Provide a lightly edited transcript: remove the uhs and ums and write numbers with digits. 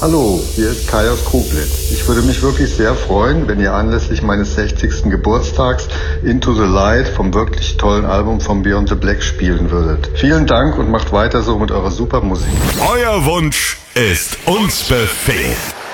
Hallo, hier ist Kai aus Koblitz. Ich würde mich wirklich sehr freuen, wenn ihr anlässlich meines 60. Geburtstags Into the Light vom wirklich tollen Album von Beyond the Black spielen würdet. Vielen Dank und macht weiter so mit eurer super Musik. Euer Wunsch ist uns Befehl.